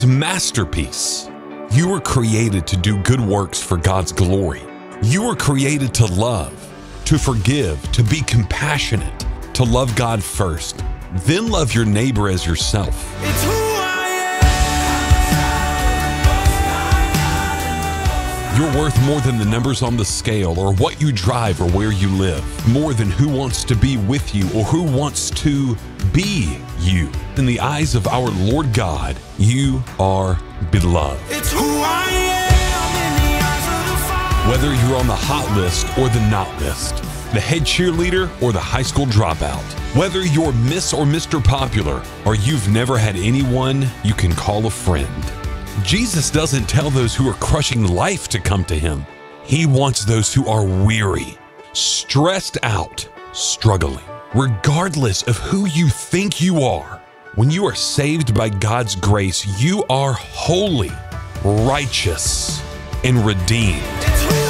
Masterpiece. You were created to do good works for God's glory. You were created to love, to forgive, to be compassionate, to love God first, then love your neighbor as yourself. It's who I am. You're worth more than the numbers on the scale or what you drive or where you live, more than who wants to be with you or who wants to be you. In the eyes of our Lord God, you are beloved. It's who I am in the eyes of the Father. Whether you're on the hot list or the not list, the head cheerleader or the high school dropout, whether you're Miss or Mr. Popular, or you've never had anyone you can call a friend, Jesus doesn't tell those who are crushing life to come to him. He wants those who are weary, stressed out, struggling. Regardless of who you think you are, when you are saved by God's grace, you are holy, righteous, and redeemed. It's who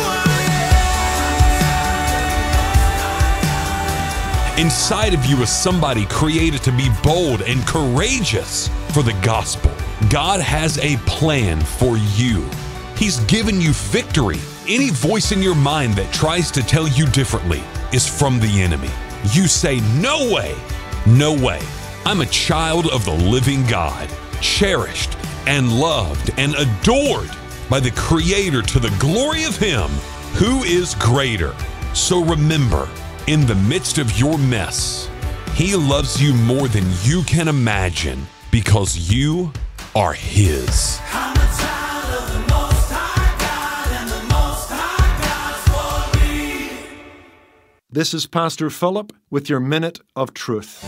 I am. Inside of you is somebody created to be bold and courageous for the gospel. God has a plan for you. He's given you victory. Any voice in your mind that tries to tell you differently is from the enemy. You say, no way, no way. I'm a child of the living God, cherished and loved and adored by the Creator to the glory of Him who is greater. So remember, in the midst of your mess, He loves you more than you can imagine because you are His. I'm a child of the Most High God, and the Most High God's for me. This is Pastor Philip with your Minute of Truth.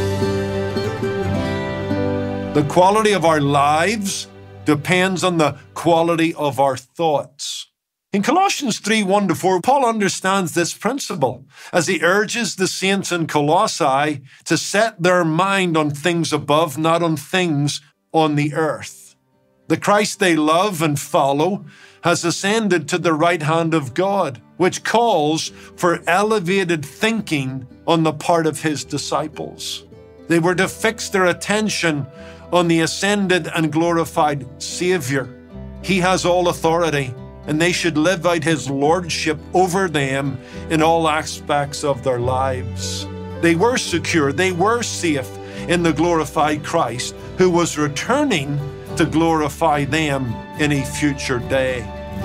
The quality of our lives depends on the quality of our thoughts. In Colossians 3:1-4, Paul understands this principle as he urges the saints in Colossae to set their mind on things above, not on things on the earth. The Christ they love and follow has ascended to the right hand of God, which calls for elevated thinking on the part of his disciples. They were to fix their attention on the ascended and glorified Savior. He has all authority, and they should live out his lordship over them in all aspects of their lives. They were secure, they were safe in the glorified Christ, who was returning to glorify them in a future day.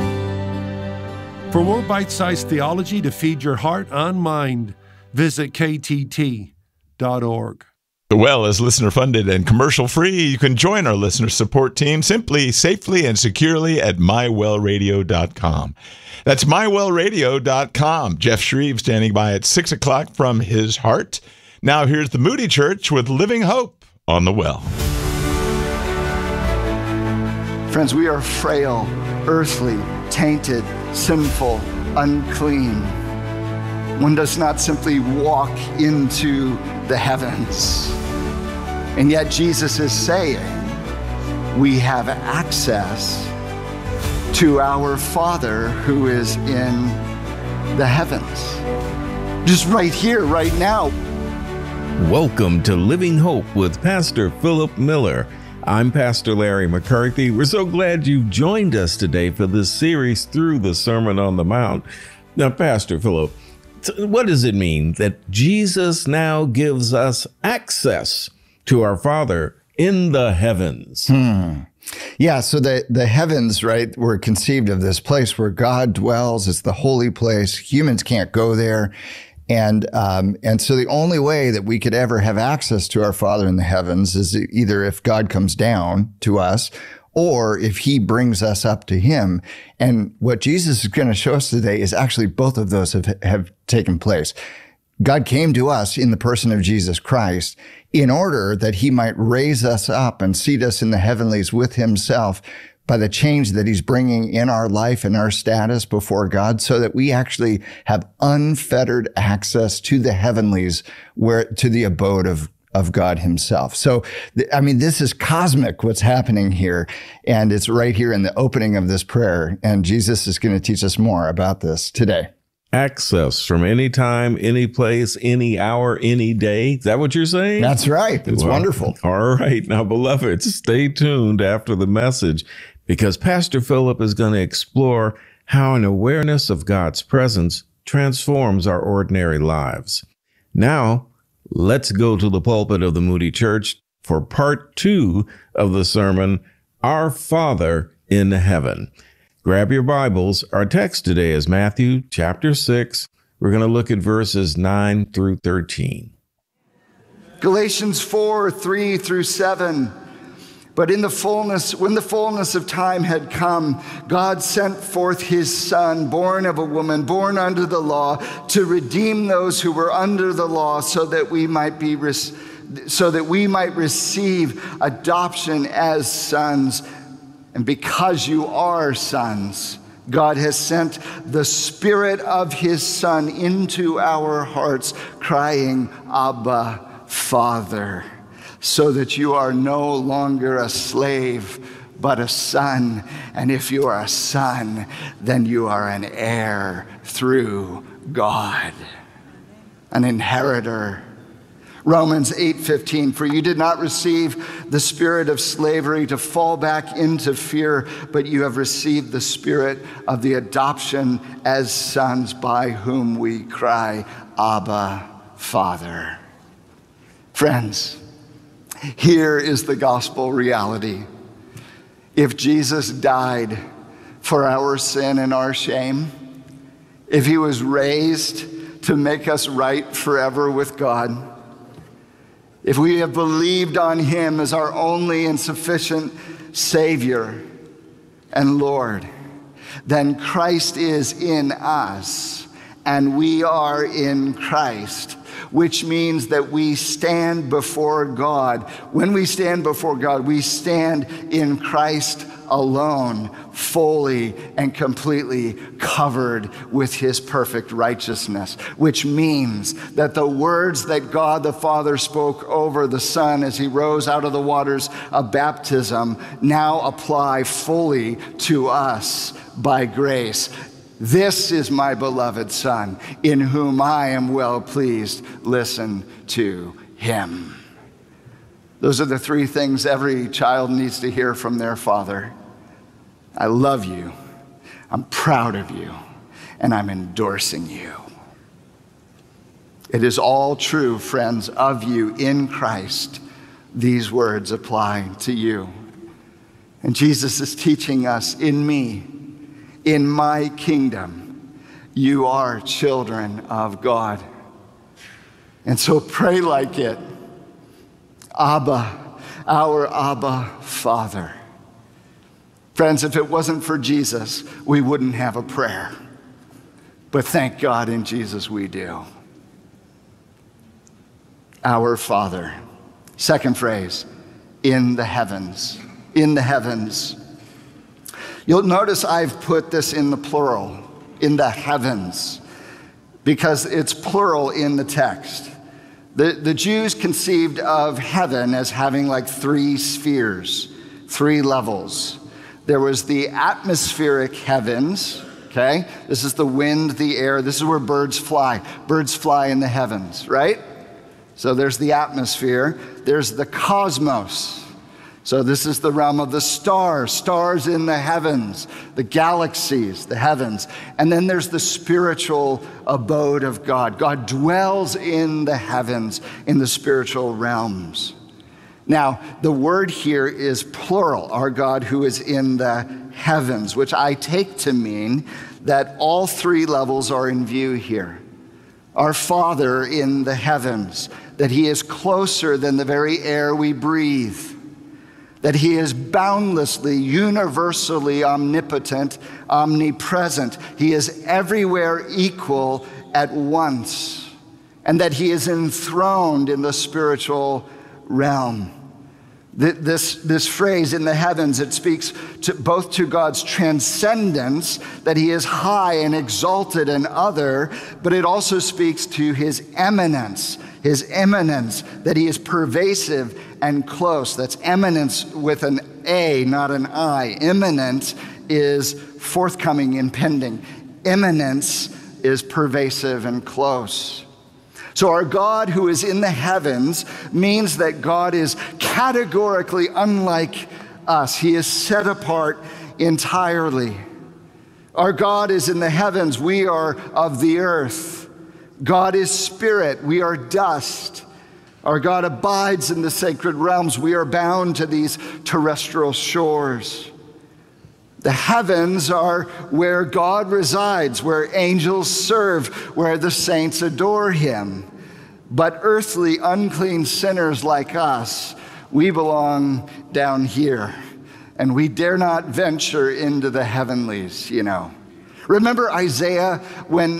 For more bite-sized theology to feed your heart and mind, visit ktt.org. The Well is listener-funded and commercial-free. You can join our listener support team simply, safely, and securely at mywellradio.com. That's mywellradio.com. Jeff Shreve standing by at 6 o'clock from his heart. Now here's the Moody Church with Living Hope on the Well. Friends, we are frail, earthly, tainted, sinful, unclean. One does not simply walk into the heavens. And yet Jesus is saying we have access to our Father who is in the heavens. Just right here, right now. Welcome to Living Hope with Pastor Philip Miller. I'm Pastor Larry McCarthy. We're so glad you've joined us today for this series through the Sermon on the Mount. Now, Pastor Philip, what does it mean that Jesus now gives us access to our Father in the heavens? Yeah, so the heavens, right, were conceived of this place where God dwells. It's the holy place. Humans can't go there. And so the only way that we could ever have access to our Father in the heavens is either if God comes down to us or if he brings us up to him. And what Jesus is going to show us today is actually both of those have taken place. God came to us in the person of Jesus Christ in order that he might raise us up and seat us in the heavenlies with himself by the change that he's bringing in our life and our status before God, so that we actually have unfettered access to the heavenlies, to the abode of God himself. So, I mean, this is cosmic what's happening here, and it's right here in the opening of this prayer, and Jesus is going to teach us more about this today. access from any time, any place, any hour, any day. Is that what you're saying? That's right. It's wonderful. All right. Now, beloved, stay tuned after the message, because Pastor Philip is going to explore how an awareness of God's presence transforms our ordinary lives. Now, let's go to the pulpit of the Moody Church for part 2 of the sermon, Our Father in Heaven. Grab your Bibles. Our text today is Matthew chapter 6. We're going to look at verses 9 through 13. Galatians 4, 3 through 7. But when the fullness of time had come, God sent forth his Son, born of a woman, born under the law, to redeem those who were under the law, so that we might receive adoption as sons. And because you are sons, God has sent the Spirit of his Son into our hearts, crying, Abba, Father, so that you are no longer a slave, but a son. And if you are a son, then you are an heir through God, an inheritor. Romans 8:15, for you did not receive the spirit of slavery to fall back into fear, but you have received the spirit of the adoption as sons, by whom we cry, Abba, Father. Friends, here is the gospel reality. If Jesus died for our sin and our shame, if he was raised to make us right forever with God, if we have believed on him as our only and sufficient Savior and Lord, then Christ is in us and we are in Christ, which means that we stand before God. When we stand before God, we stand in Christ alone, fully and completely covered with his perfect righteousness, which means that the words that God the Father spoke over the Son as he rose out of the waters of baptism now apply fully to us by grace. This is my beloved Son, in whom I am well pleased. Listen to him. Those are the 3 things every child needs to hear from their father. I love you, I'm proud of you, and I'm endorsing you. It is all true, friends, of you in Christ. These words apply to you. And Jesus is teaching us, in me, in my kingdom, you are children of God. And so pray like it. Abba, our Abba Father. Friends, if it wasn't for Jesus, we wouldn't have a prayer. But thank God in Jesus we do. Our Father. Second phrase, in the heavens. In the heavens. You'll notice I've put this in the plural, in the heavens, because it's plural in the text. The Jews conceived of heaven as having like 3 spheres, 3 levels. There was the atmospheric heavens, okay? This is the wind, the air. This is where birds fly. Birds fly in the heavens, right? So there's the atmosphere. There's the cosmos. So this is the realm of the stars, stars in the heavens, the galaxies, the heavens. And then there's the spiritual abode of God. God dwells in the heavens, in the spiritual realms. Now, the word here is plural, our God who is in the heavens, which I take to mean that all 3 levels are in view here. Our Father in the heavens, that he is closer than the very air we breathe, that he is boundlessly, universally omnipotent, omnipresent. He is everywhere equal at once, and that he is enthroned in the spiritual realm. This phrase, in the heavens, it speaks both to God's transcendence, that he is high and exalted and other, but it also speaks to his eminence, that he is pervasive and close. That's eminence with an A, not an I. Imminent is forthcoming, impending. Immanence is pervasive and close. So our God who is in the heavens means that God is categorically unlike us. He is set apart entirely. Our God is in the heavens. We are of the earth. God is spirit. We are dust. Our God abides in the sacred realms. We are bound to these terrestrial shores. The heavens are where God resides, where angels serve, where the saints adore him. But earthly, unclean sinners like us, we belong down here. And we dare not venture into the heavenlies, you know. Remember Isaiah when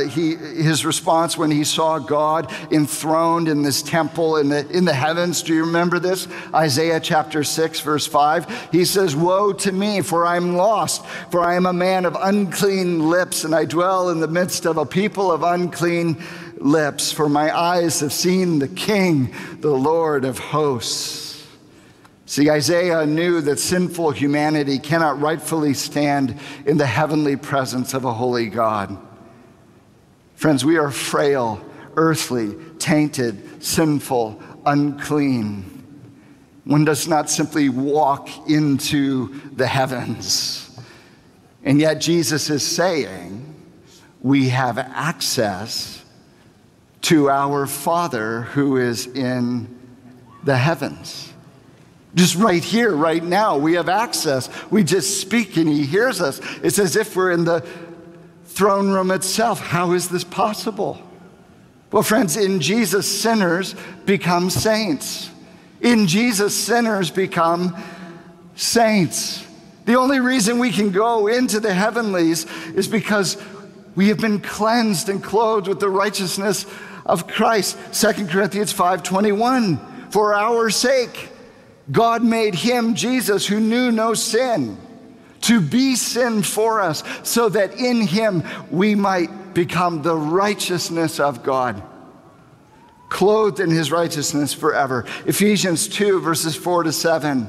his response when he saw God enthroned in this temple in the heavens? Do you remember this? Isaiah chapter 6, verse 5. He says, "Woe to me, for I am lost, for I am a man of unclean lips, and I dwell in the midst of a people of unclean lips. For my eyes have seen the King, the Lord of hosts." See, Isaiah knew that sinful humanity cannot rightfully stand in the heavenly presence of a holy God. Friends, we are frail, earthly, tainted, sinful, unclean. One does not simply walk into the heavens. And yet Jesus is saying we have access to our Father who is in the heavens. Just right here, right now, we have access. We just speak and he hears us. It's as if we're in the throne room itself. How is this possible? Well, friends, in Jesus, sinners become saints. In Jesus, sinners become saints. The only reason we can go into the heavenlies is because we have been cleansed and clothed with the righteousness of Christ. 2 Corinthians 5:21, for our sake, God made him, Jesus, who knew no sin, to be sin for us, so that in him we might become the righteousness of God, clothed in his righteousness forever. Ephesians 2, verses 4-7.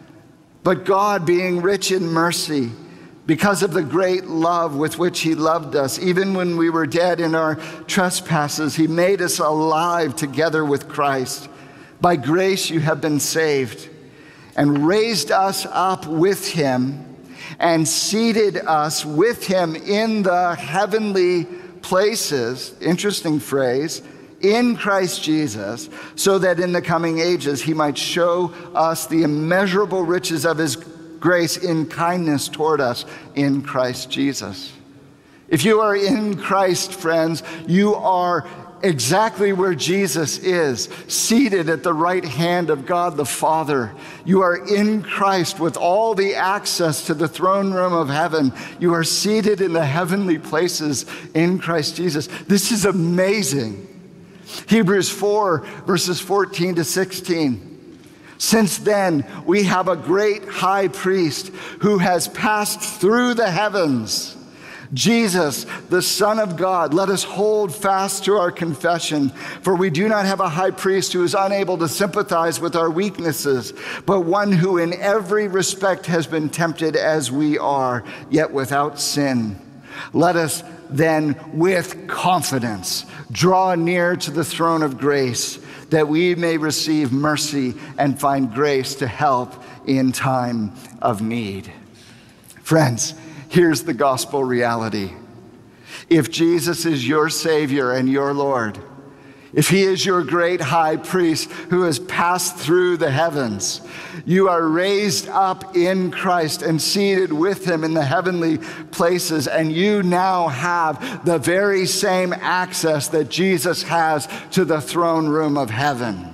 But God, being rich in mercy, because of the great love with which he loved us, even when we were dead in our trespasses, he made us alive together with Christ. By grace you have been saved, and raised us up with him, and seated us with him in the heavenly places, interesting phrase, in Christ Jesus, so that in the coming ages he might show us the immeasurable riches of his grace in kindness toward us in Christ Jesus. If you are in Christ, friends, you are exactly where Jesus is, seated at the right hand of God the Father. You are in Christ with all the access to the throne room of heaven. You are seated in the heavenly places in Christ Jesus. This is amazing. Hebrews 4, verses 14-16. Since then, we have a great high priest who has passed through the heavens, Jesus, the Son of God. Let us hold fast to our confession, for we do not have a high priest who is unable to sympathize with our weaknesses, but one who in every respect has been tempted as we are, yet without sin. Let us then with confidence draw near to the throne of grace, that we may receive mercy and find grace to help in time of need. Friends, here's the gospel reality. If Jesus is your Savior and your Lord, if he is your great high priest who has passed through the heavens, you are raised up in Christ and seated with him in the heavenly places, and you now have the very same access that Jesus has to the throne room of heaven.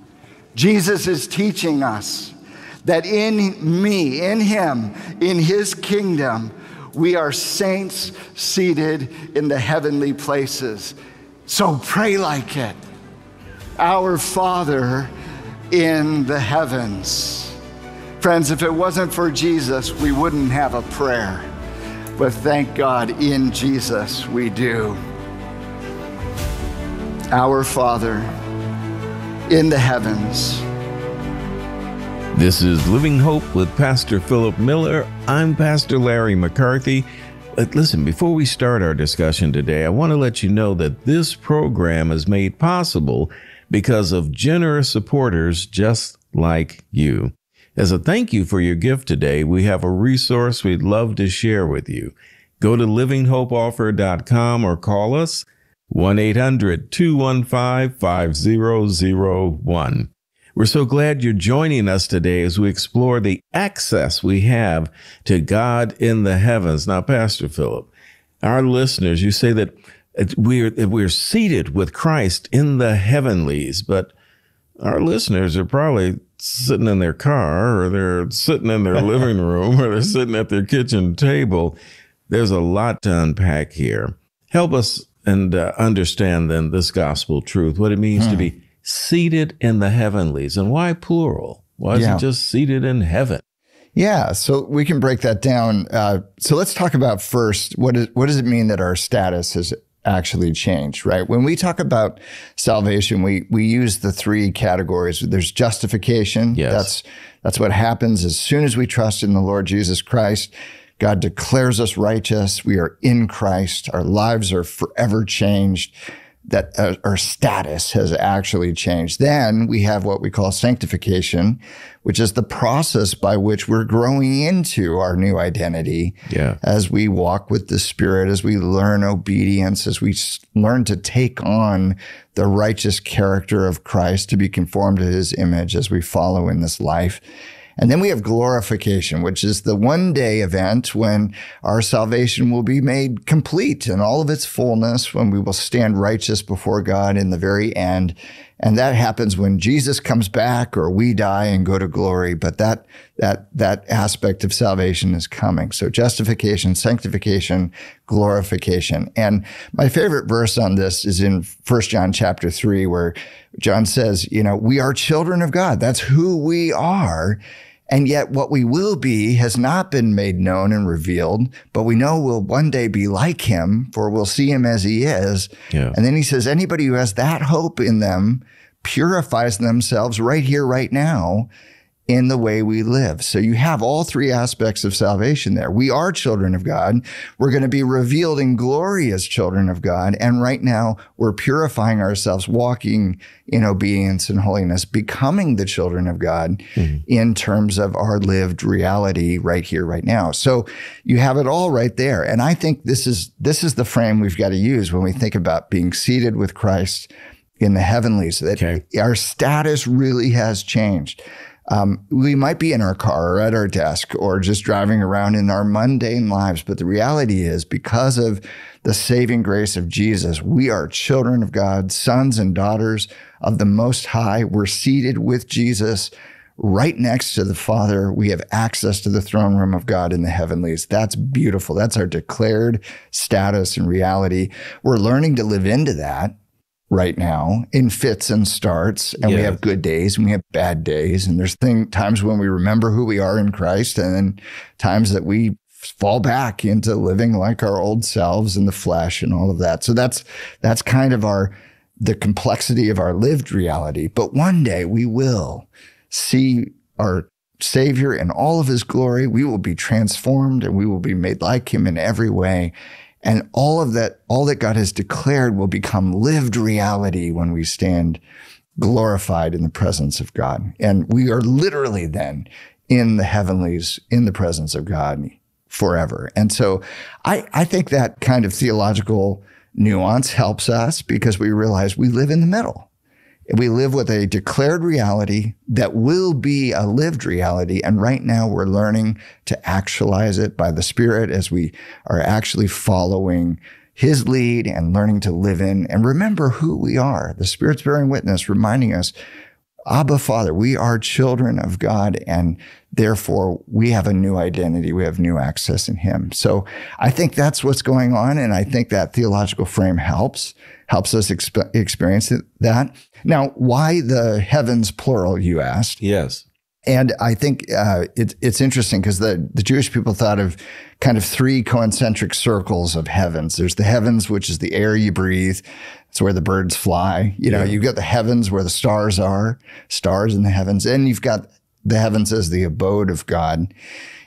Jesus is teaching us that in me, in him, in his kingdom, we are saints seated in the heavenly places. So pray like it. Our Father in the heavens. Friends, if it wasn't for Jesus, we wouldn't have a prayer. But thank God, in Jesus we do. Our Father in the heavens. This is Living Hope with Pastor Philip Miller. I'm Pastor Larry McCarthy. Listen, before we start our discussion today, I want to let you know that this program is made possible because of generous supporters just like you. As a thank you for your gift today, we have a resource we'd love to share with you. Go to livinghopeoffer.com or call us 1-800-215-5001. We're so glad you're joining us today as we explore the access we have to God in the heavens. Now, Pastor Philip, our listeners, you say that we're seated with Christ in the heavenlies, but our listeners are probably sitting in their car, or they're sitting in their living room, or they're sitting at their kitchen table. There's a lot to unpack here. Help us and understand then this gospel truth, what it means to be seated in the heavenlies, and why plural? Why is it just seated in heaven? Yeah, so we can break that down. So let's talk about first, what does it mean that our status has actually changed, right? When we talk about salvation, we use the three categories. There's justification. Yes. That's what happens as soon as we trust in the Lord Jesus Christ. God declares us righteous. We are in Christ. Our lives are forever changed. That our status has actually changed. Then we have what we call sanctification, which is the process by which we're growing into our new identity as we walk with the Spirit, as we learn obedience, as we learn to take on the righteous character of Christ, to be conformed to his image as we follow in this life. And then we have glorification, which is the one-day event when our salvation will be made complete in all of its fullness, when we will stand righteous before God in the very end. And that happens when Jesus comes back or we die and go to glory. But that aspect of salvation is coming. So justification, sanctification, glorification. And my favorite verse on this is in 1 John chapter 3, where John says, we are children of God. That's who we are. And yet what we will be has not been made known and revealed, but we know we'll one day be like him, for we'll see him as he is. Yeah. And then he says, anybody who has that hope in them purifies themselves right here, right now, in the way we live. So you have all three aspects of salvation there. We are children of God. We're going to be revealed in glory as children of God. And right now we're purifying ourselves, walking in obedience and holiness, becoming the children of God in terms of our lived reality right here, right now. So you have it all right there. And I think this is the frame we've got to use when we think about being seated with Christ in the heavenlies, that our status really has changed. We might be in our car or at our desk or just driving around in our mundane lives, but the reality is, because of the saving grace of Jesus, we are children of God, sons and daughters of the Most High. We're seated with Jesus right next to the Father. We have access to the throne room of God in the heavenlies. That's beautiful. That's our declared status and reality. We're learning to live into that right now in fits and starts, and we have good days and we have bad days, and there's times when we remember who we are in Christ, and then times that we fall back into living like our old selves in the flesh and all of that. So that's kind of the complexity of our lived reality. But one day we will see our Savior in all of his glory. We will be transformed and we will be made like him in every way. And all that God has declared will become lived reality when we stand glorified in the presence of God. And we are literally then in the heavenlies, in the presence of God forever. And so I think that kind of theological nuance helps us, because we realize we live in the middle. We live with a declared reality that will be a lived reality. And right now we're learning to actualize it by the Spirit as we are actually following his lead and learning to live in and remember who we are. The Spirit's bearing witness, reminding us, Abba, Father, we are children of God, and therefore we have a new identity. We have new access in him. So I think that's what's going on. And I think that theological frame helps us experience that. Now, why the heavens plural, you asked? Yes. And I think it's interesting because the Jewish people thought of kind of three concentric circles of heavens. There's the heavens, which is the air you breathe. It's where the birds fly. You've got the heavens where the stars are, stars in the heavens. And you've got the heavens as the abode of God.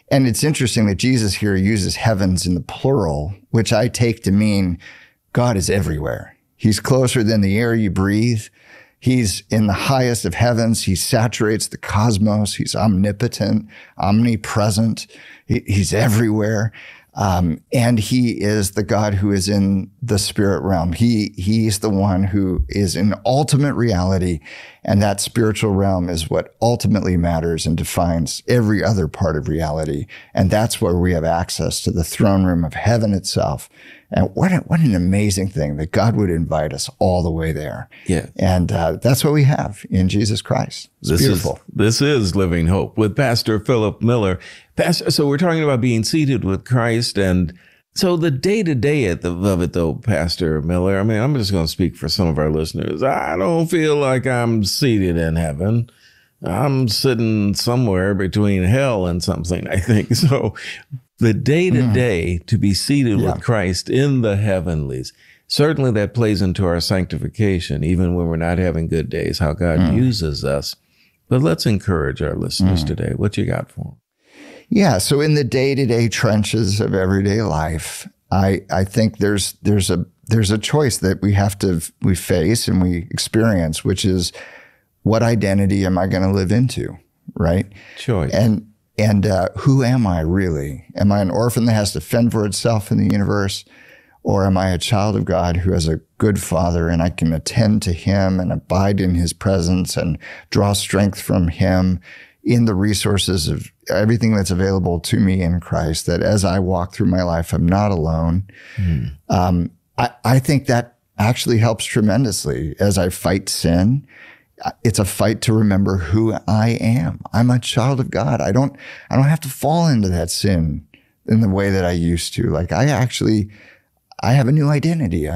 And it's interesting that Jesus here uses heavens in the plural, which I take to mean God is everywhere. He's closer than the air you breathe. He's in the highest of heavens. He saturates the cosmos. He's omnipotent, omnipresent. He's everywhere. And he is the God who is in the spirit realm. He's the one who is in ultimate reality. And that spiritual realm is what ultimately matters and defines every other part of reality. And that's where we have access to the throne room of heaven itself. And what an amazing thing that God would invite us all the way there. Yeah. And that's what we have in Jesus Christ. It's beautiful. This is Living Hope with Pastor Philip Miller. Pastor, so we're talking about being seated with Christ. And so the day-to-day of it, though, Pastor Miller, I mean, I'm just going to speak for some of our listeners. I don't feel like I'm seated in heaven. I'm sitting somewhere between hell and something, I think. So the day-to-day to be seated with Christ in the heavenlies, certainly that plays into our sanctification, even when we're not having good days, how God uses us. But let's encourage our listeners today. What you got for them? Yeah. So in the day-to-day trenches of everyday life, I think there's a choice that we face and we experience, which is, what identity am I going to live into? Right. Choice. And who am I really? Am I an orphan that has to fend for itself in the universe? Or am I a child of God who has a good father and I can attend to him and abide in his presence and draw strength from him in the resources of everything that's available to me in Christ, that as I walk through my life, I'm not alone. I think that actually helps tremendously as I fight sin. It's a fight to remember who I am. I'm a child of God. I don't have to fall into that sin in the way that I used to. Like I have a new identity.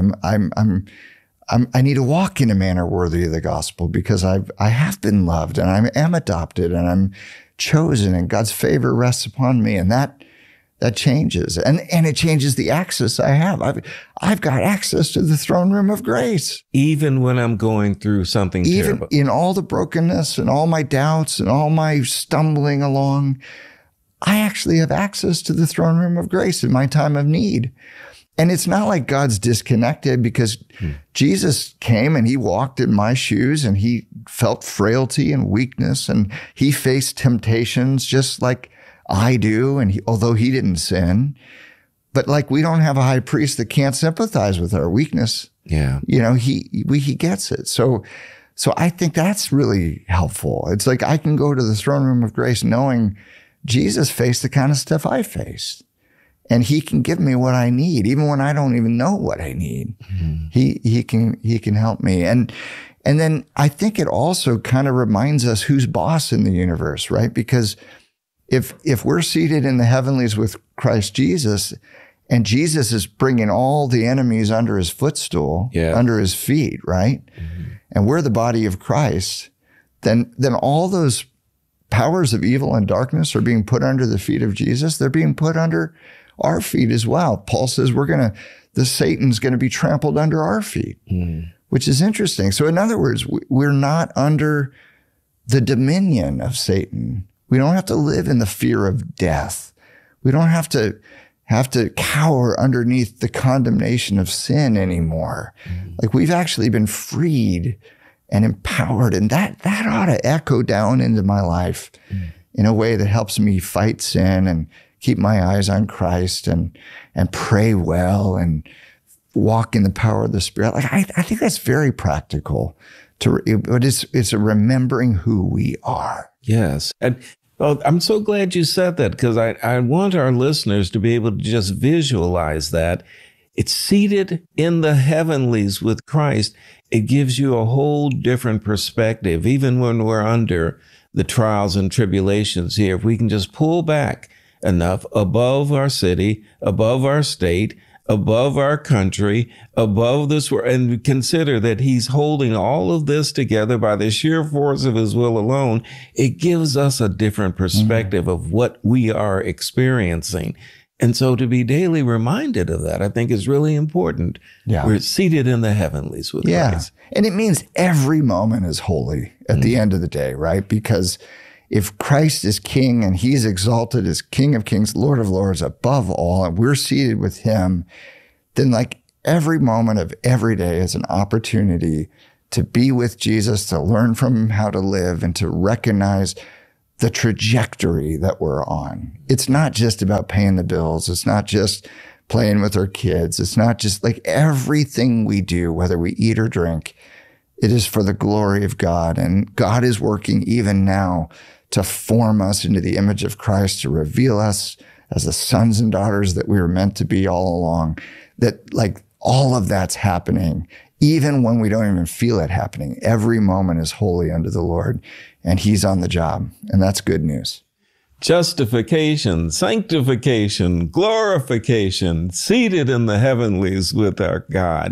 I need to walk in a manner worthy of the gospel because I have been loved and I am adopted and I'm chosen and God's favor rests upon me. And that changes and it changes the access I have. I've got access to the throne room of grace. Even when I'm going through something terrible. Even in all the brokenness and all my doubts and all my stumbling along, I actually have access to the throne room of grace in my time of need. And it's not like God's disconnected because Jesus came and he walked in my shoes and he felt frailty and weakness and he faced temptations just like I do. And although he didn't sin, but like we don't have a high priest that can't sympathize with our weakness. Yeah. You know, he gets it. So I think that's really helpful. It's like I can go to the throne room of grace knowing Jesus faced the kind of stuff I faced. And he can give me what I need, even when I don't even know what I need. He can help me. And then I think it also kind of reminds us who's boss in the universe, right? Because if we're seated in the heavenlies with Christ Jesus, and Jesus is bringing all the enemies under his footstool, under his feet, right? And we're the body of Christ, then all those powers of evil and darkness are being put under the feet of Jesus. They're being put under our feet as well. Paul says Satan's going to be trampled under our feet, which is interesting. So in other words, we're not under the dominion of Satan. We don't have to live in the fear of death. We don't have to cower underneath the condemnation of sin anymore. Like we've actually been freed and empowered. And that ought to echo down into my life in a way that helps me fight sin and keep my eyes on Christ and pray well and walk in the power of the Spirit. Like I think that's very practical. But it's a remembering who we are. Yes. And I'm so glad you said that because I want our listeners to be able to just visualize that. It's seated in the heavenlies with Christ. It gives you a whole different perspective, even when we're under the trials and tribulations here. If we can just pull back enough above our city, above our state, above our country, above this world, and consider that he's holding all of this together by the sheer force of his will alone, it gives us a different perspective of what we are experiencing. And so to be daily reminded of that, I think is really important. Yeah. We're seated in the heavenlies with Christ. And it means every moment is holy at the end of the day, right? Because if Christ is king and he's exalted as King of Kings, Lord of Lords above all, and we're seated with him, then like every moment of every day is an opportunity to be with Jesus, to learn from him how to live, and to recognize the trajectory that we're on. It's not just about paying the bills. It's not just playing with our kids. It's not just like everything we do, whether we eat or drink, it is for the glory of God. And God is working even now to form us into the image of Christ, to reveal us as the sons and daughters that we were meant to be all along. That like all of that's happening, even when we don't even feel it happening. Every moment is holy unto the Lord, and he's on the job. And that's good news. Justification, sanctification, glorification, seated in the heavenlies with our God.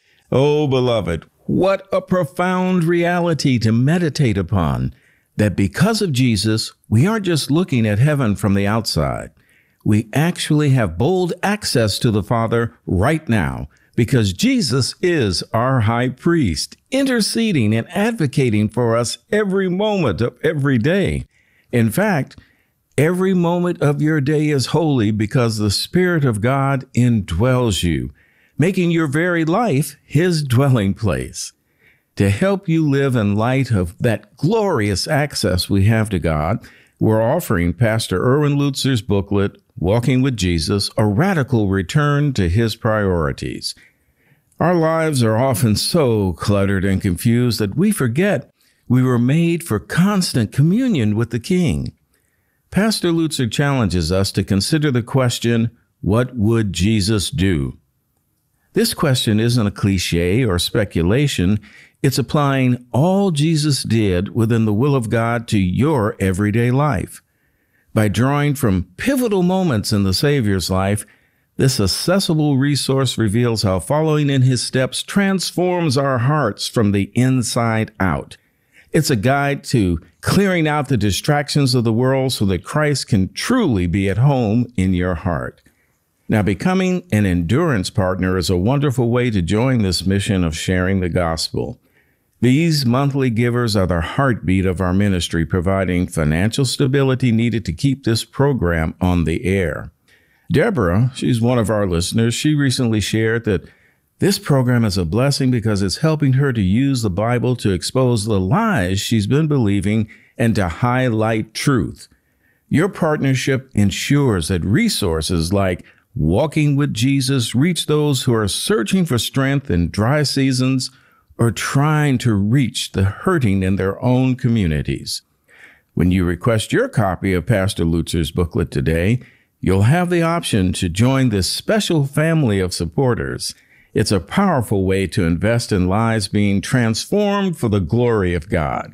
Oh, beloved, what a profound reality to meditate upon, that because of Jesus, we aren't just looking at heaven from the outside. We actually have bold access to the Father right now, because Jesus is our high priest, interceding and advocating for us every moment of every day. In fact, every moment of your day is holy because the Spirit of God indwells you, making your very life his dwelling place. To help you live in light of that glorious access we have to God, we're offering Pastor Erwin Lutzer's booklet, Walking with Jesus, a radical return to his priorities. Our lives are often so cluttered and confused that we forget we were made for constant communion with the King. Pastor Lutzer challenges us to consider the question, what would Jesus do? This question isn't a cliche or speculation. It's applying all Jesus did within the will of God to your everyday life. By drawing from pivotal moments in the Savior's life, this accessible resource reveals how following in his steps transforms our hearts from the inside out. It's a guide to clearing out the distractions of the world so that Christ can truly be at home in your heart. Now, becoming an endurance partner is a wonderful way to join this mission of sharing the gospel. These monthly givers are the heartbeat of our ministry, providing financial stability needed to keep this program on the air. Deborah, she's one of our listeners, she recently shared that this program is a blessing because it's helping her to use the Bible to expose the lies she's been believing and to highlight truth. Your partnership ensures that resources like Walking with Jesus reach those who are searching for strength in dry seasons or trying to reach the hurting in their own communities. When you request your copy of Pastor Lutzer's booklet today, you'll have the option to join this special family of supporters. It's a powerful way to invest in lives being transformed for the glory of God.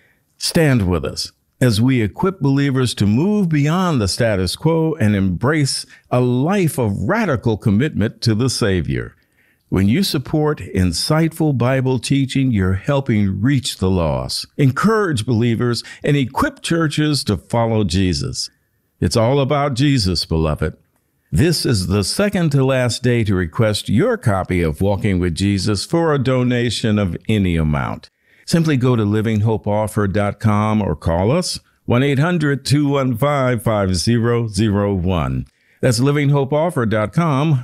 Stand with us as we equip believers to move beyond the status quo and embrace a life of radical commitment to the Savior. When you support insightful Bible teaching, you're helping reach the lost, encourage believers, and equip churches to follow Jesus. It's all about Jesus, beloved. This is the second to last day to request your copy of Walking with Jesus for a donation of any amount. Simply go to livinghopeoffer.com or call us 1-800-215-5001. That's livinghopeoffer.com,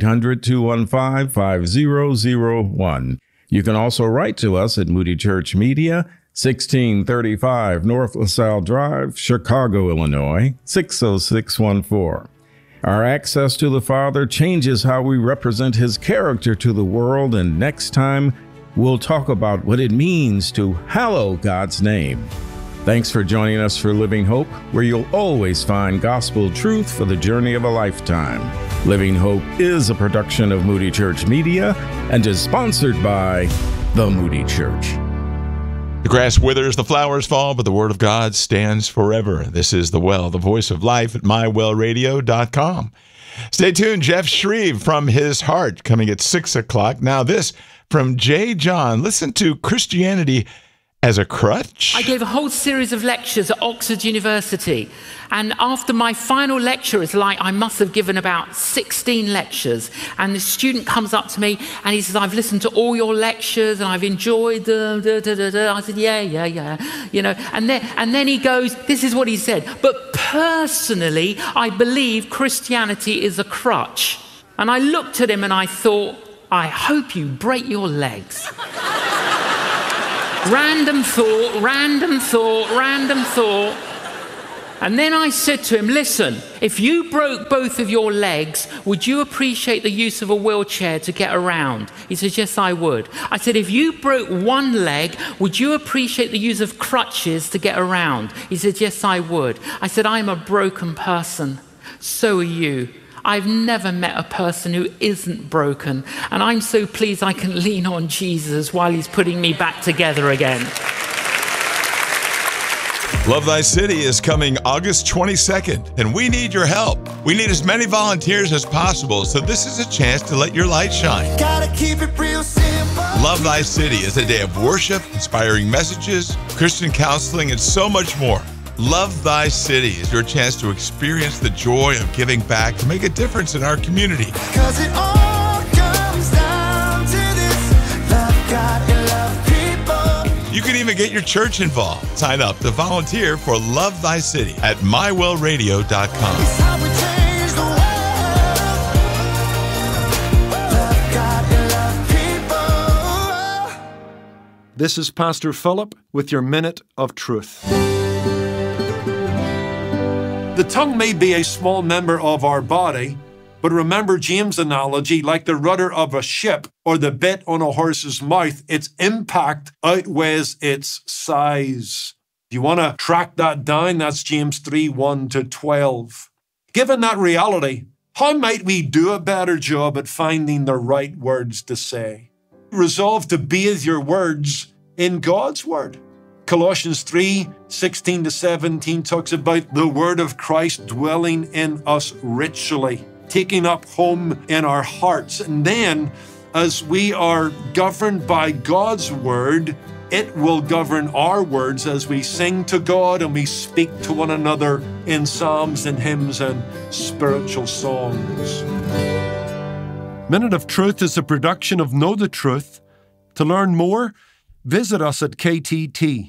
1-800-215-5001. You can also write to us at Moody Church Media, 1635 North LaSalle Drive, Chicago, Illinois, 60614. Our access to the Father changes how we represent his character to the world, and next time we'll talk about what it means to hallow God's name. Thanks for joining us for Living Hope, where you'll always find gospel truth for the journey of a lifetime. Living Hope is a production of Moody Church Media and is sponsored by the Moody Church. The grass withers, the flowers fall, but the word of God stands forever. This is The Well, the voice of life at mywellradio.com. Stay tuned. Jeff Shreve from His Heart coming at 6 o'clock. Now this from J. John. Listen to Christianity as a crutch? I gave a whole series of lectures at Oxford University. And after my final lecture, it's like I must have given about 16 lectures. And the student comes up to me and he says, I've listened to all your lectures and I've enjoyed them. I said, yeah. You know, and then he goes, this is what he said. But personally, I believe Christianity is a crutch. And I looked at him and I thought, I hope you break your legs. Random thought. And then I said to him, listen, if you broke both of your legs, would you appreciate the use of a wheelchair to get around? He says, yes, I would. I said, if you broke one leg, would you appreciate the use of crutches to get around? He said, yes, I would. I said, I'm a broken person. So are you. I've never met a person who isn't broken, and I'm so pleased I can lean on Jesus while he's putting me back together again. Love Thy City is coming August 22nd, and we need your help. We need as many volunteers as possible, so this is a chance to let your light shine. Gotta keep it real simple. Love Thy City is a day of worship, inspiring messages, Christian counseling, and so much more. Love Thy City is your chance to experience the joy of giving back to make a difference in our community. 'Cause it all comes down to this. Love God and love people. You can even get your church involved. Sign up to volunteer for Love Thy City at mywellradio.com. It's how we change the world. Love God and love people. This is Pastor Philip with your Minute of Truth. The tongue may be a small member of our body, but remember James' analogy, like the rudder of a ship or the bit on a horse's mouth, its impact outweighs its size. If you want to track that down, that's James 3:1-12. Given that reality, how might we do a better job at finding the right words to say? Resolve to bathe your words in God's word. Colossians 3:16-17 talks about the word of Christ dwelling in us richly, taking up home in our hearts. And then, as we are governed by God's word, it will govern our words as we sing to God and we speak to one another in psalms and hymns and spiritual songs. Minute of Truth is a production of Know the Truth. To learn more, visit us at ktt.org.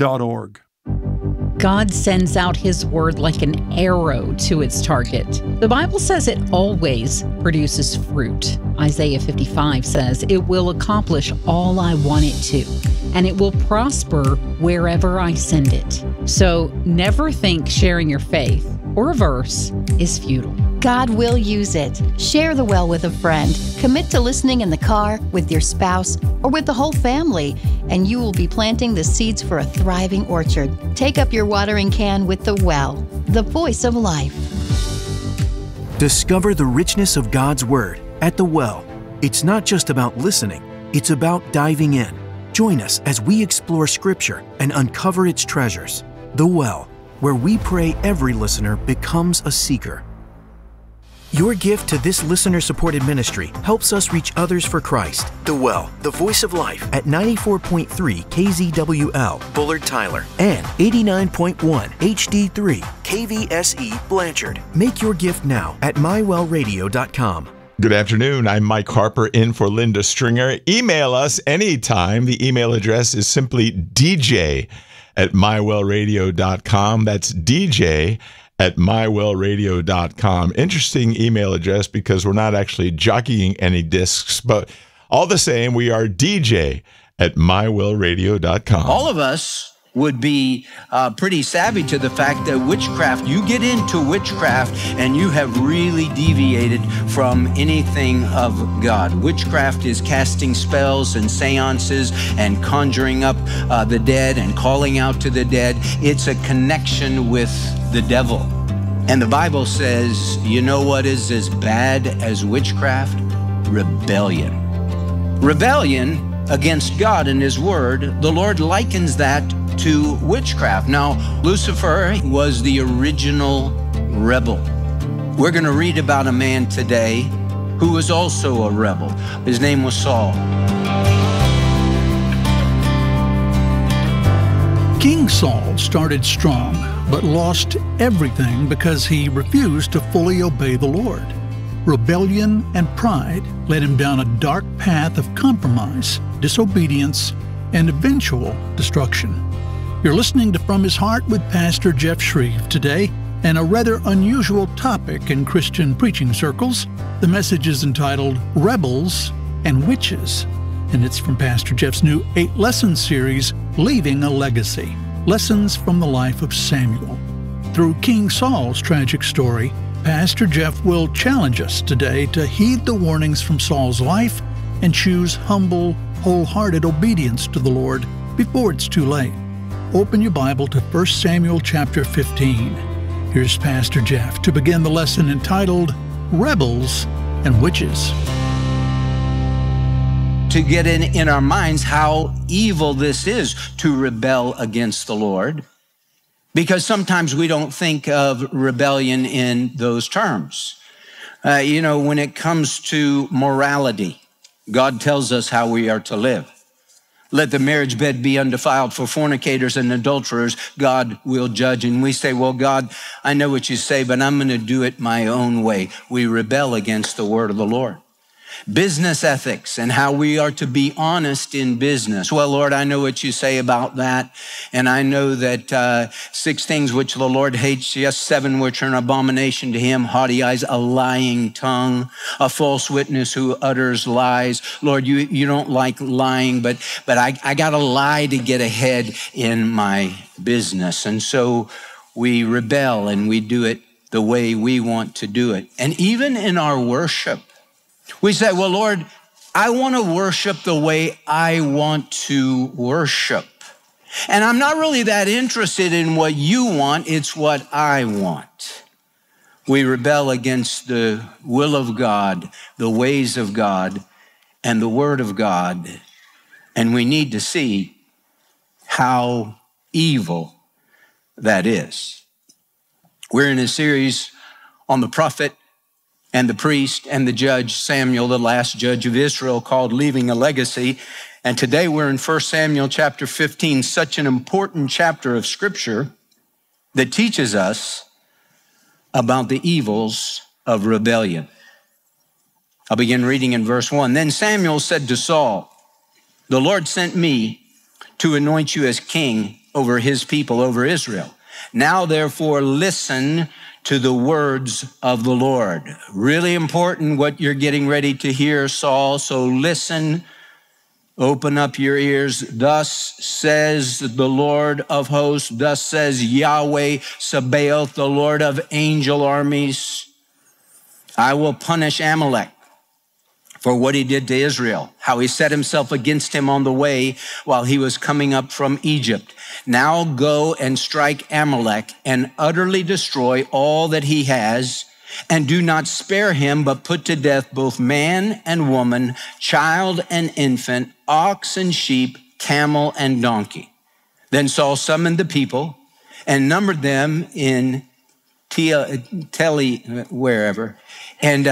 God sends out his word like an arrow to its target. The Bible says it always produces fruit. Isaiah 55 says it will accomplish all I want it to, and it will prosper wherever I send it. So never think sharing your faith or a verse is futile. God will use it. Share the well with a friend. Commit to listening in the car, with your spouse, or with the whole family, and you will be planting the seeds for a thriving orchard. Take up your watering can with the well, the voice of life. Discover the richness of God's Word at The Well. It's not just about listening, it's about diving in. Join us as we explore Scripture and uncover its treasures. The Well, where we pray every listener becomes a seeker. Your gift to this listener-supported ministry helps us reach others for Christ. The Well, the voice of life at 94.3 KZWL, Bullard Tyler, and 89.1 HD3 KVSE Blanchard. Make your gift now at mywellradio.com. Good afternoon. I'm Mike Harper in for Linda Stringer. Email us anytime. The email address is simply dj@mywellradio.com. That's dj@mywellradio.com. Interesting email address because we're not actually jockeying any discs, but all the same, we are dj@mywellradio.com. All of us would be pretty savvy to the fact that witchcraft, you get into witchcraft and you have really deviated from anything of God. Witchcraft is casting spells and seances and conjuring up the dead and calling out to the dead. It's a connection with the devil. And the Bible says, you know what is as bad as witchcraft? Rebellion. Rebellion against God and His Word, the Lord likens that to witchcraft. Now, Lucifer was the original rebel. We're going to read about a man today who was also a rebel. His name was Saul. King Saul started strong, but lost everything because he refused to fully obey the Lord. Rebellion and pride led him down a dark path of compromise, disobedience, and eventual destruction. You're listening to From His Heart with Pastor Jeff Shreve today, and a rather unusual topic in Christian preaching circles. The message is entitled Rebels and Witches, and it's from Pastor Jeff's new 8-lesson series, Leaving a Legacy, Lessons from the Life of Samuel. Through King Saul's tragic story, Pastor Jeff will challenge us today to heed the warnings from Saul's life and choose humble, wholehearted obedience to the Lord before it's too late. Open your Bible to 1 Samuel chapter 15. Here's Pastor Jeff to begin the lesson entitled Rebels and Witches. To get in our minds how evil this is to rebel against the Lord, because sometimes we don't think of rebellion in those terms. When it comes to morality, God tells us how we are to live. Let the marriage bed be undefiled, for fornicators and adulterers God will judge. And we say, well, God, I know what you say, but I'm going to do it my own way. We rebel against the word of the Lord. Business ethics and how we are to be honest in business. Well, Lord, I know what you say about that. And I know that 6 things which the Lord hates, yes, 7 which are an abomination to him: haughty eyes, a lying tongue, a false witness who utters lies. Lord, you don't like lying, but I got to lie to get ahead in my business. And so we rebel and we do it the way we want to do it. And even in our worship, we say, well, Lord, I want to worship the way I want to worship. And I'm not really that interested in what you want, it's what I want. We rebel against the will of God, the ways of God, and the word of God. And we need to see how evil that is. We're in a series on the prophet and the priest and the judge, Samuel, the last judge of Israel, called Leaving a Legacy. And today we're in 1 Samuel chapter 15, such an important chapter of Scripture that teaches us about the evils of rebellion. I'll begin reading in verse 1. Then Samuel said to Saul, "The Lord sent me to anoint you as king over his people, over Israel. Now therefore listen to the words of the Lord." Really important what you're getting ready to hear, Saul. So listen, open up your ears. Thus says the Lord of hosts, thus says Yahweh Sabaoth, the Lord of angel armies, I will punish Amalek for what he did to Israel, how he set himself against him on the way while he was coming up from Egypt. Now go and strike Amalek and utterly destroy all that he has, and do not spare him, but put to death both man and woman, child and infant, ox and sheep, camel and donkey. Then Saul summoned the people and numbered them in wherever. And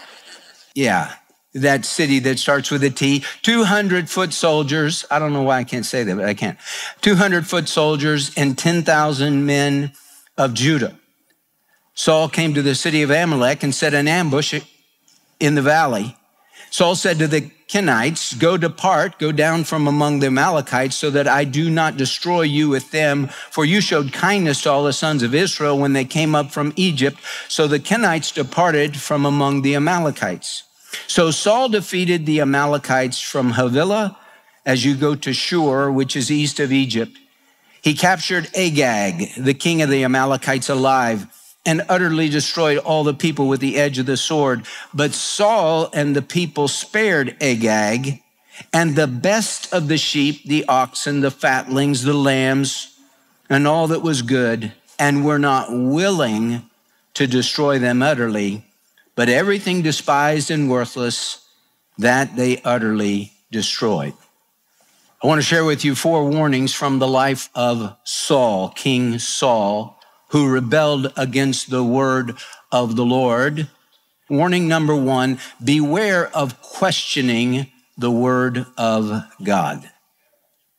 that city that starts with a T, 200-foot soldiers. I don't know why I can't say that, but I can. 200-foot soldiers and 10,000 men of Judah. Saul came to the city of Amalek and set an ambush in the valley. Saul said to the Kenites, go down from among the Amalekites, so that I do not destroy you with them, for you showed kindness to all the sons of Israel when they came up from Egypt. So the Kenites departed from among the Amalekites. So Saul defeated the Amalekites from Havilah as you go to Shur, which is east of Egypt. He captured Agag, the king of the Amalekites, alive, and utterly destroyed all the people with the edge of the sword. But Saul and the people spared Agag, and the best of the sheep, the oxen, the fatlings, the lambs, and all that was good, and were not willing to destroy them utterly. But everything despised and worthless, that they utterly destroyed. I want to share with you 4 warnings from the life of Saul, King Saul, who rebelled against the word of the Lord. Warning number 1, beware of questioning the word of God.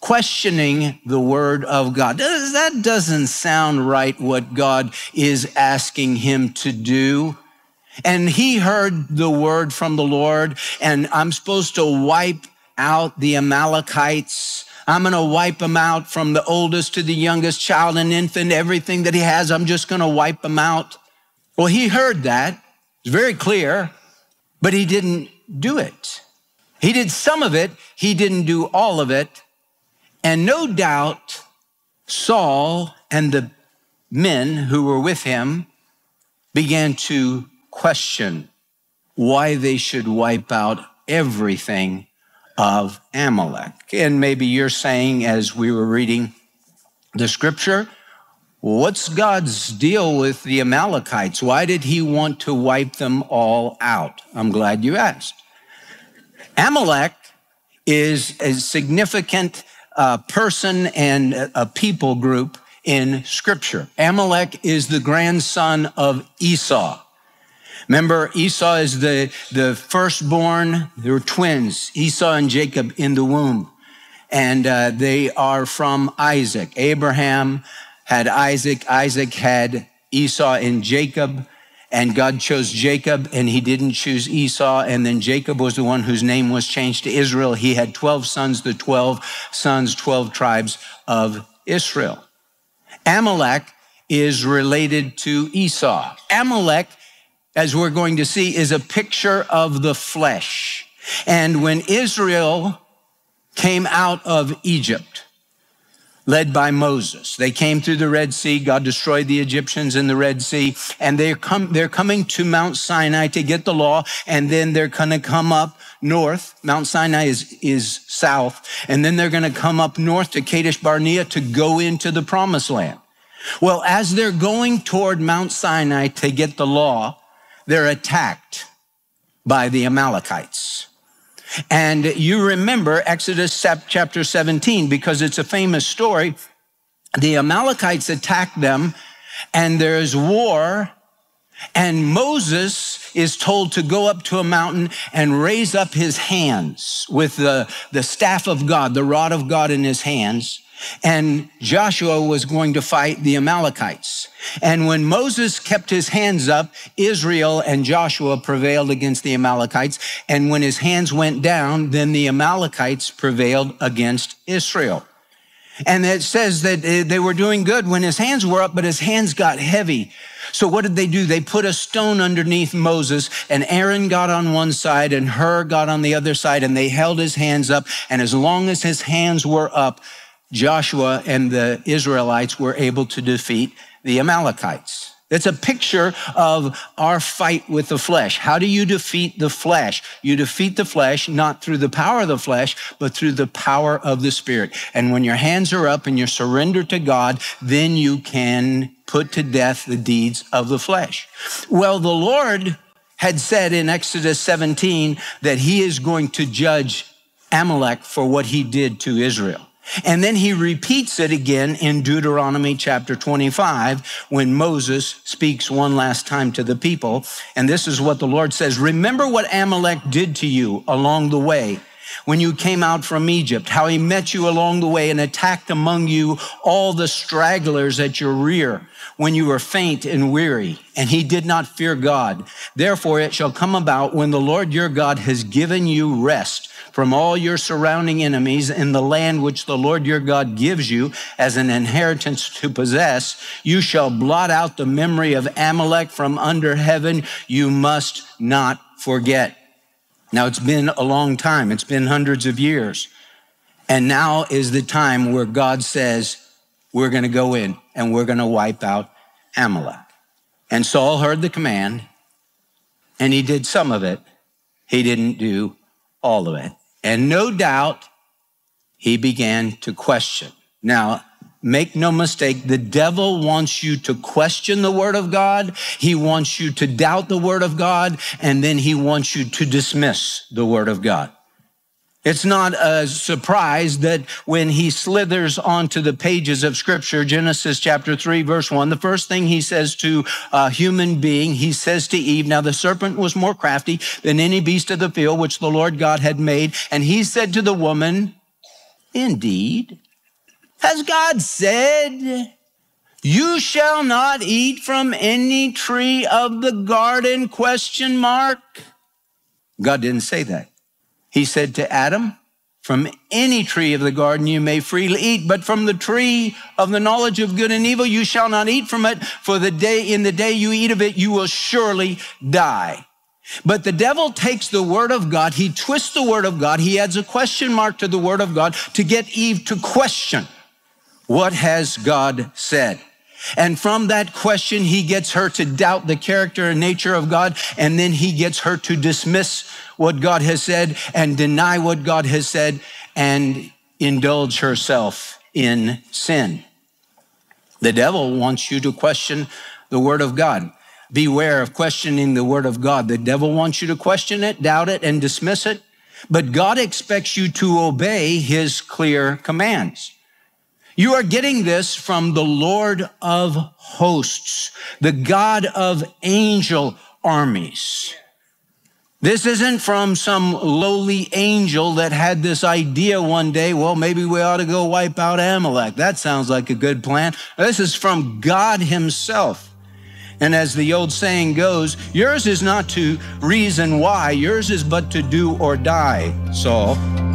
questioning the word of God. That doesn't sound right, what God is asking him to do. And he heard the word from the Lord, and I'm supposed to wipe out the Amalekites. I'm going to wipe them out from the oldest to the youngest child and infant, everything that he has. I'm just going to wipe them out. Well, he heard that. It's very clear, but he didn't do it. He did some of it. He didn't do all of it. And no doubt Saul and the men who were with him began to question why they should wipe out everything of Amalek. And maybe you're saying, as we were reading the scripture, what's God's deal with the Amalekites? Why did he want to wipe them all out? I'm glad you asked. Amalek is a significant person and a people group in scripture. Amalek is the grandson of Esau. Remember, Esau is the firstborn. They were twins, Esau and Jacob in the womb. And they are from Isaac. Abraham had Isaac. Isaac had Esau and Jacob. And God chose Jacob, and he didn't choose Esau. And then Jacob was the one whose name was changed to Israel. He had 12 sons, the 12 sons, 12 tribes of Israel. Amalek is related to Esau. Amalek, as we're going to see, is a picture of the flesh. And when Israel came out of Egypt, led by Moses, they came through the Red Sea. God destroyed the Egyptians in the Red Sea. And they're coming to Mount Sinai to get the law. And then they're going to come up north. Mount Sinai is south. And then they're going to come up north to Kadesh Barnea to go into the promised land. Well, as they're going toward Mount Sinai to get the law, they're attacked by the Amalekites. And you remember Exodus chapter 17, because it's a famous story. The Amalekites attack them, and there's war, and Moses is told to go up to a mountain and raise up his hands with the staff of God, the rod of God in his hands. And Joshua was going to fight the Amalekites. And when Moses kept his hands up, Israel and Joshua prevailed against the Amalekites. And when his hands went down, then the Amalekites prevailed against Israel. And it says that they were doing good when his hands were up, but his hands got heavy. So what did they do? They put a stone underneath Moses, and Aaron got on one side and Hur got on the other side, and they held his hands up. And as long as his hands were up, Joshua and the Israelites were able to defeat the Amalekites. It's a picture of our fight with the flesh. How do you defeat the flesh? You defeat the flesh not through the power of the flesh, but through the power of the Spirit. And when your hands are up and you're surrendered to God, then you can put to death the deeds of the flesh. Well, the Lord had said in Exodus 17 that he is going to judge Amalek for what he did to Israel. And then he repeats it again in Deuteronomy chapter 25 when Moses speaks one last time to the people. And this is what the Lord says: remember what Amalek did to you along the way when you came out from Egypt, how he met you along the way and attacked among you all the stragglers at your rear when you were faint and weary, and he did not fear God. Therefore it shall come about when the Lord your God has given you rest from all your surrounding enemies in the land which the Lord your God gives you as an inheritance to possess, you shall blot out the memory of Amalek from under heaven. You must not forget. Now, it's been a long time. It's been hundreds of years. And now is the time where God says, we're going to go in and we're going to wipe out Amalek. And Saul heard the command, and he did some of it. He didn't do all of it. And no doubt, he began to question. Now, make no mistake, the devil wants you to question the word of God. He wants you to doubt the word of God, and then he wants you to dismiss the word of God. It's not a surprise that when he slithers onto the pages of Scripture, Genesis chapter 3, verse 1, the first thing he says to a human being, he says to Eve, now the serpent was more crafty than any beast of the field which the Lord God had made. And he said to the woman, Indeed. Has God said, you shall not eat from any tree of the garden, ? God didn't say that. He said to Adam, from any tree of the garden you may freely eat, but from the tree of the knowledge of good and evil you shall not eat from it, for in the day you eat of it, you will surely die. But the devil takes the word of God, he twists the word of God, he adds a question mark to the word of God to get Eve to question, what has God said? And from that question, he gets her to doubt the character and nature of God, and then he gets her to dismiss what God has said and deny what God has said and indulge herself in sin. The devil wants you to question the word of God. Beware of questioning the word of God. The devil wants you to question it, doubt it, and dismiss it. But God expects you to obey his clear commands. You are getting this from the Lord of hosts, the God of angel armies. This isn't from some lowly angel that had this idea one day, well, maybe we ought to go wipe out Amalek. That sounds like a good plan. This is from God himself. And as the old saying goes, yours is not to reason why, yours is but to do or die, Saul.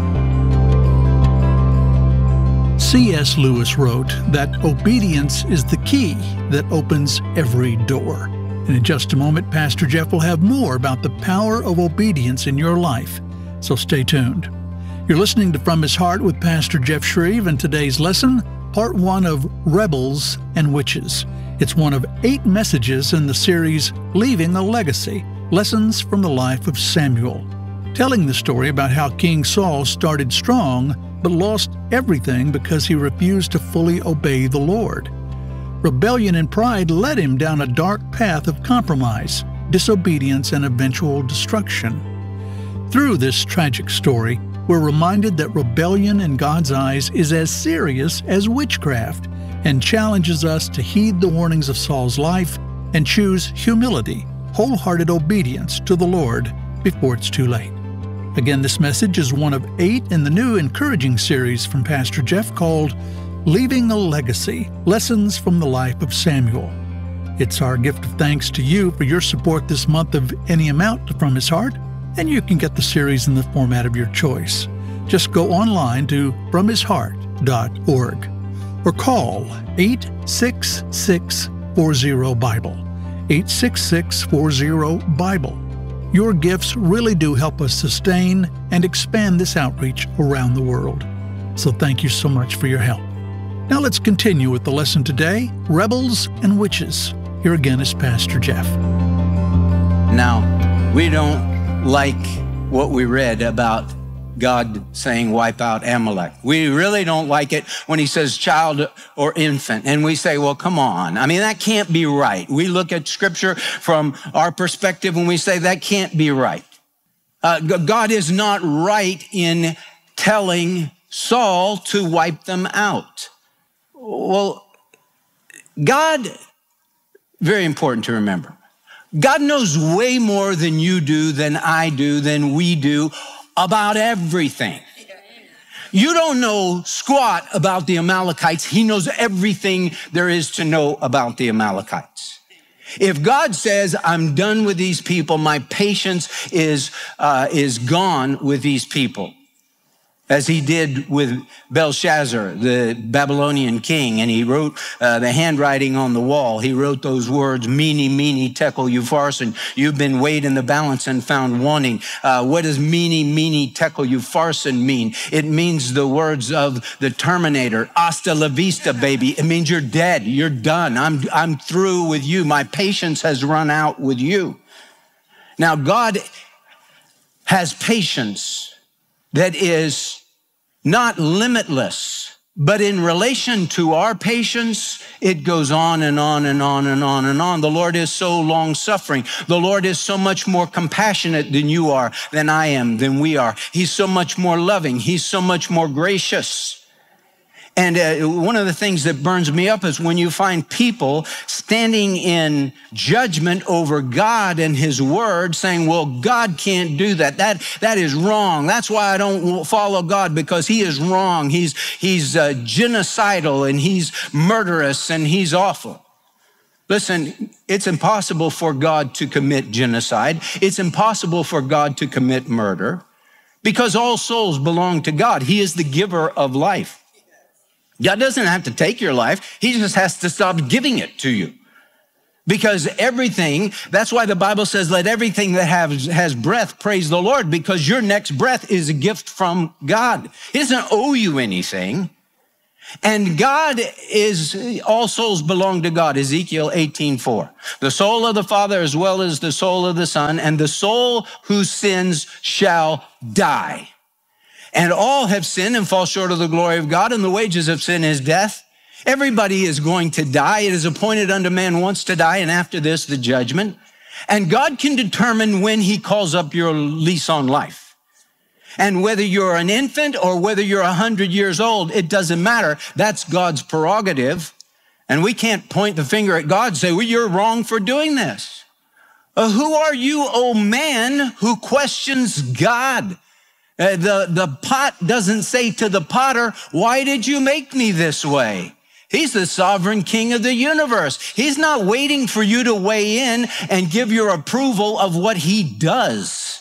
C.S. Lewis wrote that obedience is the key that opens every door. And in just a moment, Pastor Jeff will have more about the power of obedience in your life. So stay tuned. You're listening to From His Heart with Pastor Jeff Shreve, and today's lesson, part 1 of Rebels and Witches. It's one of 8 messages in the series Leaving a Legacy, Lessons from the Life of Samuel, telling the story about how King Saul started strong but lost everything because he refused to fully obey the Lord. Rebellion and pride led him down a dark path of compromise, disobedience, and eventual destruction. Through this tragic story, we're reminded that rebellion in God's eyes is as serious as witchcraft and challenges us to heed the warnings of Saul's life and choose humility, wholehearted obedience to the Lord before it's too late. Again, this message is one of 8 in the new encouraging series from Pastor Jeff called Leaving a Legacy, Lessons from the Life of Samuel. It's our gift of thanks to you for your support this month of any amount From His Heart, and you can get the series in the format of your choice. Just go online to fromhisheart.org or call 866-40-BIBLE, 866-40-BIBLE. Your gifts really do help us sustain and expand this outreach around the world. So thank you so much for your help. Now let's continue with the lesson today, Rebels and Witches. Here again is Pastor Jeff. Now, we don't like what we read about God saying wipe out Amalek. We really don't like it when he says child or infant. And we say, well, come on. I mean, that can't be right. We look at scripture from our perspective and we say that can't be right. God is not right in telling Saul to wipe them out. Well, God, very important to remember, God knows way more than you do, than I do, than we do about everything. You don't know squat about the Amalekites. He knows everything there is to know about the Amalekites. If God says, I'm done with these people, my patience is gone with these people, as he did with Belshazzar, the Babylonian king, and he wrote the handwriting on the wall. He wrote those words, Mene, Mene, Tekel, Upharsin. You've been weighed in the balance and found wanting. What does Mene, Mene, Tekel, Upharsin mean? It means the words of the Terminator, hasta la vista, baby. It means you're dead, you're done. I'm through with you. My patience has run out with you. Now, God has patience that is not limitless, but in relation to our patience, it goes on and on and on and on and on. The Lord is so long-suffering. The Lord is so much more compassionate than you are, than I am, than we are. He's so much more loving. He's so much more gracious. And one of the things that burns me up is when you find people standing in judgment over God and his word saying, well, God can't do that. That is wrong. That's why I don't follow God, because he is wrong. He's genocidal and he's murderous and he's awful. Listen, it's impossible for God to commit genocide. It's impossible for God to commit murder because all souls belong to God. He is the giver of life. God doesn't have to take your life. He just has to stop giving it to you. Because everything, that's why the Bible says, let everything that has breath praise the Lord, because your next breath is a gift from God. He doesn't owe you anything. And God is, all souls belong to God, Ezekiel 18:4. The soul of the Father as well as the soul of the Son, and the soul who sins shall die. And all have sinned and fall short of the glory of God, and the wages of sin is death. Everybody is going to die. It is appointed unto man once to die, and after this, the judgment. And God can determine when he calls up your lease on life. And whether you're an infant or whether you're 100 years old, it doesn't matter. That's God's prerogative. And we can't point the finger at God and say, well, you're wrong for doing this. Who are you, O man, who questions God? The pot doesn't say to the potter, why did you make me this way? He's the sovereign king of the universe. He's not waiting for you to weigh in and give your approval of what he does.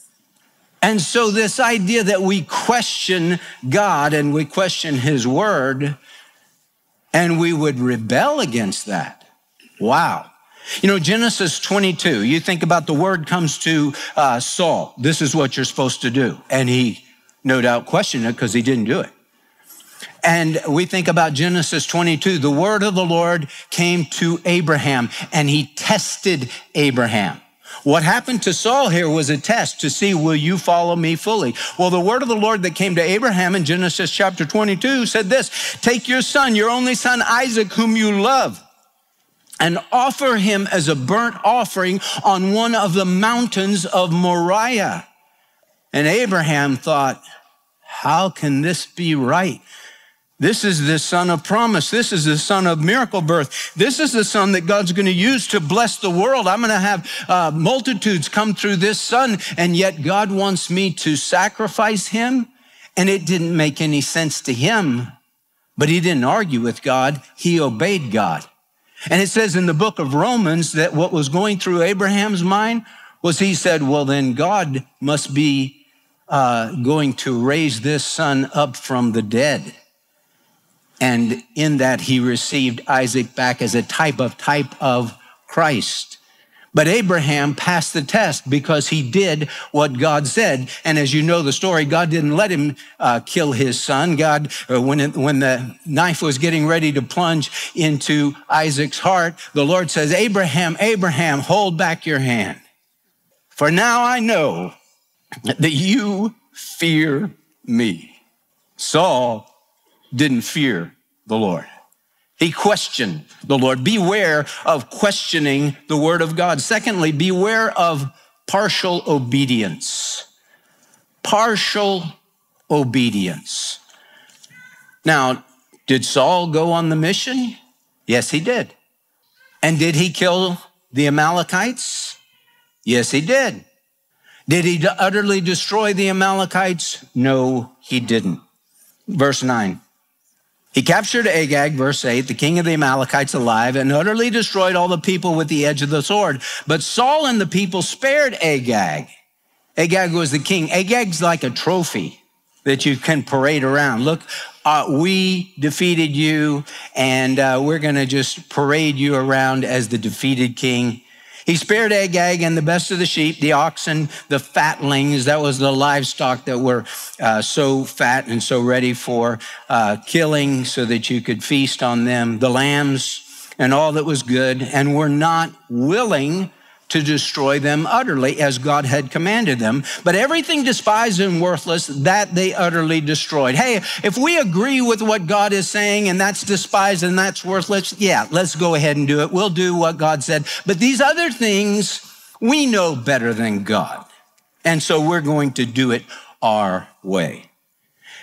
And so this idea that we question God and we question his word and we would rebel against that. Wow. You know, Genesis 22, you think about the word comes to Saul. This is what you're supposed to do. And he no doubt questioned it because he didn't do it. And we think about Genesis 22, the word of the Lord came to Abraham and he tested Abraham. What happened to Saul here was a test to see, will you follow me fully? Well, the word of the Lord that came to Abraham in Genesis chapter 22 said this, take your son, your only son, Isaac, whom you love, and offer him as a burnt offering on one of the mountains of Moriah. And Abraham thought, how can this be right? This is the son of promise. This is the son of miracle birth. This is the son that God's going to use to bless the world. I'm going to have multitudes come through this son, and yet God wants me to sacrifice him. And it didn't make any sense to him, but he didn't argue with God. He obeyed God. And it says in the book of Romans that what was going through Abraham's mind was he said, well, then God must be going to raise this son up from the dead. And in that he received Isaac back as a type of Christ. But Abraham passed the test because he did what God said. And as you know the story, God didn't let him kill his son. God, when the knife was getting ready to plunge into Isaac's heart, the Lord says, Abraham, Abraham, hold back your hand. For now I know that you fear me. Saul didn't fear the Lord. He questioned the Lord. Beware of questioning the word of God. Secondly, beware of partial obedience. Partial obedience. Now, did Saul go on the mission? Yes, he did. And did he kill the Amalekites? Yes, he did. Did he utterly destroy the Amalekites? No, he didn't. Verse 9. He captured Agag, verse 8, the king of the Amalekites alive, and utterly destroyed all the people with the edge of the sword. But Saul and the people spared Agag. Agag was the king. Agag's like a trophy that you can parade around. Look, we defeated you, and we're going to just parade you around as the defeated king. He spared Agag and the best of the sheep, the oxen, the fatlings. That was the livestock that were so fat and so ready for killing so that you could feast on them, the lambs and all that was good, and were not willing to destroy them utterly as God had commanded them. But everything despised and worthless, that they utterly destroyed. Hey, if we agree with what God is saying and that's despised and that's worthless, yeah, let's go ahead and do it. We'll do what God said. But these other things, we know better than God. And so we're going to do it our way.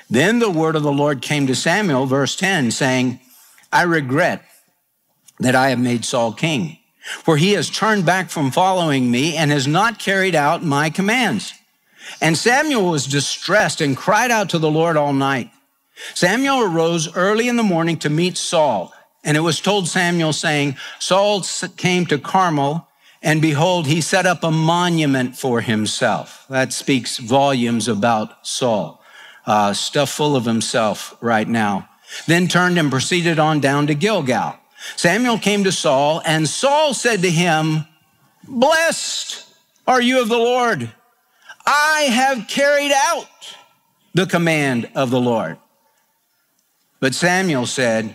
Then the word of the Lord came to Samuel, verse 10, saying, I regret that I have made Saul king, for he has turned back from following me and has not carried out my commands. And Samuel was distressed and cried out to the Lord all night. Samuel arose early in the morning to meet Saul, and it was told Samuel, saying, Saul came to Carmel, and behold, he set up a monument for himself. That speaks volumes about Saul, stuff full of himself right now. Then turned and proceeded on down to Gilgal. Samuel came to Saul, and Saul said to him, Blessed are you of the Lord. I have carried out the command of the Lord. But Samuel said,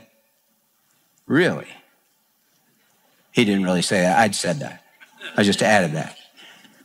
Really? He didn't really say that. I'd said that. I just added that.